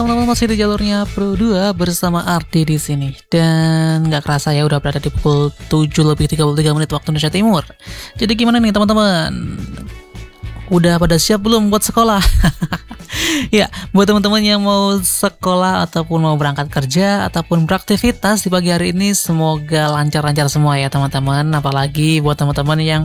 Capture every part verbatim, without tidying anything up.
Teman-teman, masih di jalurnya Pro dua bersama Ardi di sini. Dan nggak kerasa ya udah berada di pukul tujuh lebih tiga puluh tiga menit waktu Indonesia Timur. Jadi gimana nih teman-teman? Udah pada siap belum buat sekolah? Ya, buat teman-teman yang mau sekolah ataupun mau berangkat kerja ataupun beraktivitas di pagi hari ini, semoga lancar-lancar semua ya teman-teman. Apalagi buat teman-teman yang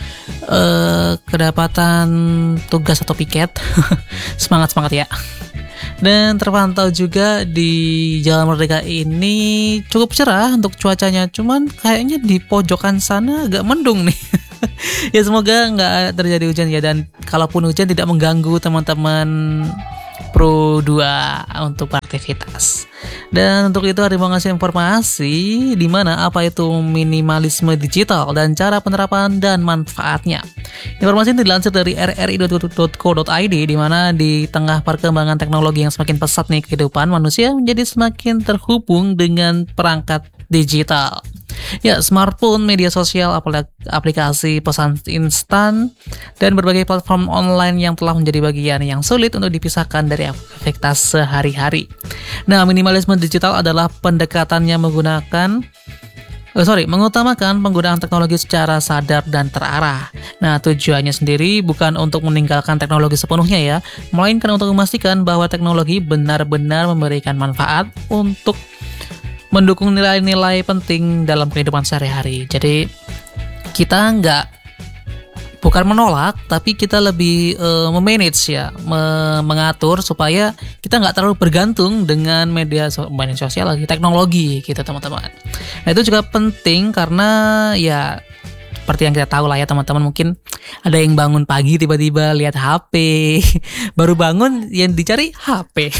uh, kedapatan tugas atau piket, semangat-semangat ya. Dan terpantau juga di Jalan Merdeka ini cukup cerah untuk cuacanya, cuman kayaknya di pojokan sana agak mendung nih. Ya semoga nggak terjadi hujan ya, dan kalaupun hujan tidak mengganggu teman-teman Pro dua untuk beraktivitas. Dan untuk itu Ardi mau ngasih informasi di mana apa itu minimalisme digital dan cara penerapan dan manfaatnya. Informasi ini dilansir dari r r i dot co dot i d, di mana di tengah perkembangan teknologi yang semakin pesat nih kehidupan manusia menjadi semakin terhubung dengan perangkat digital. Ya, smartphone, media sosial, aplikasi pesan instan, dan berbagai platform online yang telah menjadi bagian yang sulit untuk dipisahkan dari aktivitas sehari-hari. Nah, minimalisme digital adalah pendekatannya menggunakan Oh, sorry, mengutamakan penggunaan teknologi secara sadar dan terarah. Nah, tujuannya sendiri bukan untuk meninggalkan teknologi sepenuhnya ya, melainkan untuk memastikan bahwa teknologi benar-benar memberikan manfaat untuk mendukung nilai-nilai penting dalam kehidupan sehari-hari. Jadi kita nggak bukan menolak, tapi kita lebih uh, memanage ya, me- mengatur supaya kita nggak terlalu bergantung dengan media, so- media sosial lagi, teknologi gitu teman-teman. Nah itu juga penting karena ya seperti yang kita tahu lah ya teman-teman, mungkin ada yang bangun pagi tiba-tiba lihat H P, baru bangun yang dicari H P.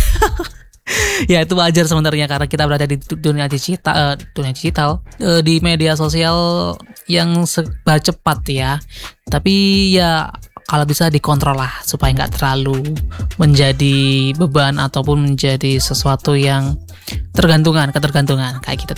Ya itu wajar sebenarnya karena kita berada di dunia digital, uh, dunia digital uh, di media sosial yang serba cepat ya. Tapi ya kalau bisa dikontrol lah supaya nggak terlalu menjadi beban ataupun menjadi sesuatu yang tergantungan, ketergantungan kayak gitu